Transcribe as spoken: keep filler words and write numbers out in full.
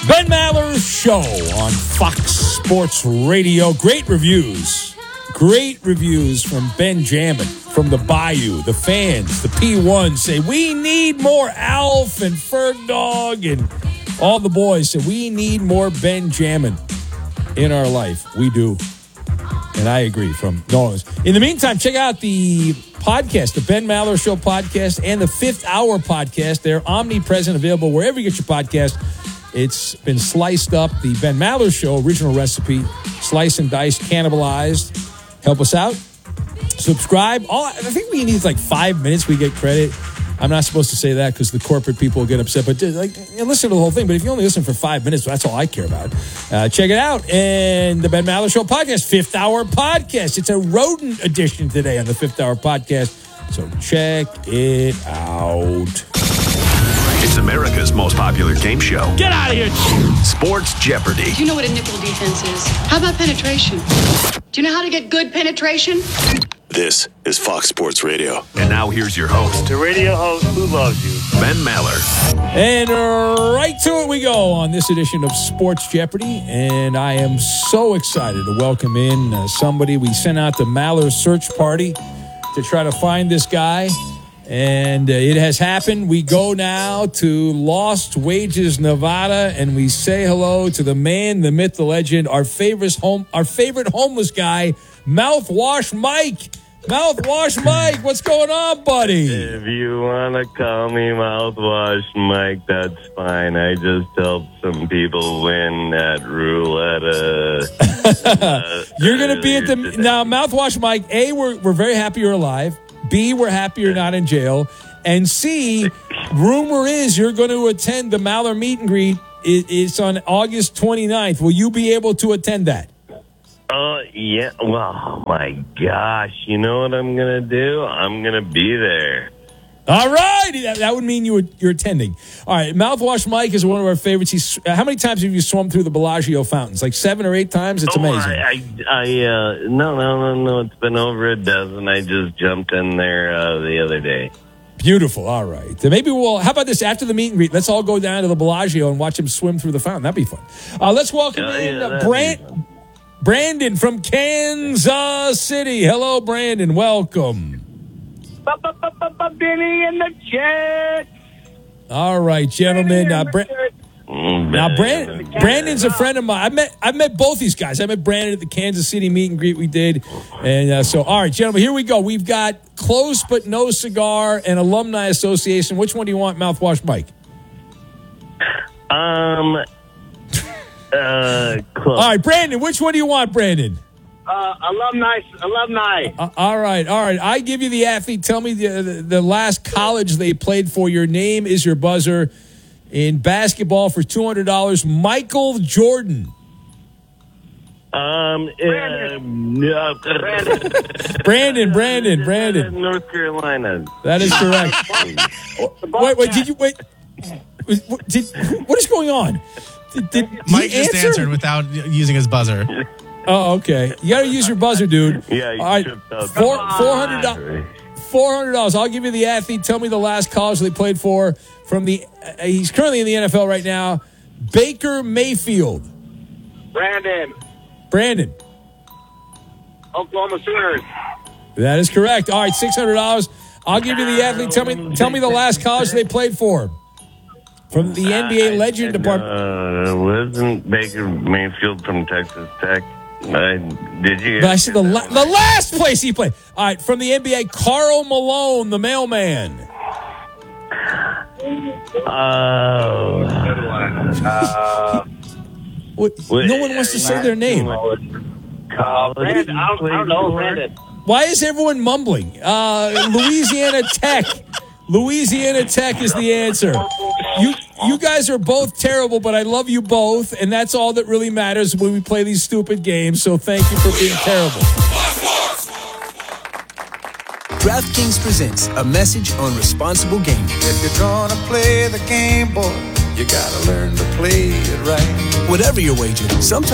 Ben Maller's show on Fox Sports Radio. Great reviews. Great reviews from Benjamin, from the Bayou. The fans, the P one say, we need more Alf and Ferg Dog, and all the boys say, we need more Benjamin in our life. We do. And I agree from Nolans. In the meantime, check out the podcast, the Ben Maller Show podcast and the Fifth Hour podcast. They're omnipresent, available wherever you get your podcast. It's been sliced up. The Ben Maller Show original recipe, slice and dice, cannibalized. Help us out. Subscribe. All, I think we need like five minutes. We get credit. I'm not supposed to say that because the corporate people will get upset. But like, you know, listen to the whole thing. But if you only listen for five minutes, that's all I care about. Uh, check it out. And the Ben Maller Show podcast, Fifth Hour podcast. It's a rodent edition today on the Fifth Hour podcast. So check it out. It's America's most popular game show. Get out of here. Sports Jeopardy. Do you know what a nickel defense is? How about penetration? Do you know how to get good penetration? This is Fox Sports Radio. And now here's your host. The radio host who loves you. Ben Maller. And right to it we go on this edition of Sports Jeopardy. And I am so excited to welcome in uh, somebody. We sent out the Maller search party to try to find this guy. And uh, it has happened. We go now to Lost Wages, Nevada, and we say hello to the man, the myth, the legend, our favorite home, our favorite homeless guy, Mouthwash Mike. Mouthwash Mike, what's going on, buddy? If you want to call me Mouthwash Mike, that's fine. I just helped some people win at roulette. uh, You're going to be at the now, Mouthwash Mike. A, we're we're very happy you're alive. B, we're happy you're not in jail. And C, rumor is you're going to attend the Maller meet and greet. It's on August twenty-ninth. Will you be able to attend that? Oh, uh, yeah. Well, oh my gosh. You know what I'm going to do? I'm going to be there. All right. That, that would mean you would, you're attending. All right. Mouthwash Mike is one of our favorites. He's, uh, how many times have you swum through the Bellagio fountains? Like seven or eight times? It's oh, amazing. I, I, I uh, no, no, no, no. It's been over a dozen. I just jumped in there uh, the other day. Beautiful. All right. Then maybe we'll, how about this? After the meet and greet, let's all go down to the Bellagio and watch him swim through the fountain. That'd be fun. Uh, let's welcome uh, in yeah, uh, Brand, Brandon from Kansas City. Hello, Brandon. Welcome. Benny and the Jets. All right, gentlemen. Uh, Bra- now, Brand- Brandon's a friend of mine. I met I met both these guys. I met Brandon at the Kansas City meet and greet we did. And uh, so, all right, gentlemen, here we go. We've got Close But No Cigar and Alumni Association. Which one do you want, Mouthwash Mike? Um, uh, close. All right, Brandon, which one do you want, Brandon? Uh, alumni, alumni. Uh, all right, all right. I give you the athlete. Tell me the, the the last college they played for. Your name is your buzzer. In basketball for two hundred dollars, Michael Jordan. Um, Brandon. Uh, Brandon, Brandon, Brandon. North Carolina. That is correct. wait, wait, did you wait? What, did, what is going on? Did, did Mike he just answer? answered without using his buzzer. Oh, okay. You got to use your buzzer, dude. Yeah, you all right. tripped up. Four four hundred dollars. Four hundred dollars. I'll give you the athlete. Tell me the last college they played for. From the, uh, he's currently in the N F L right now. Baker Mayfield. Brandon. Brandon. Oklahoma Sooners. That is correct. All right, six hundred dollars. I'll give you the athlete. Tell me, tell me the last college they played for. From the N B A legend department. Uh, wasn't Baker Mayfield from Texas Tech? I, did you? But I said the, la- the last place he played. All right, from the N B A, Karl Malone, the mailman. Oh. Uh, What, no one wants to say their name. Brandon, I don't, I don't know, Brandon. Why is everyone mumbling? Uh, Louisiana Tech. Louisiana Tech is the answer. You you guys are both terrible, but I love you both, and that's all that really matters when we play these stupid games, so thank you for being terrible. DraftKings presents a message on responsible gaming. If you're gonna play the game, boy, you gotta learn to play it right. Whatever your wager, sometimes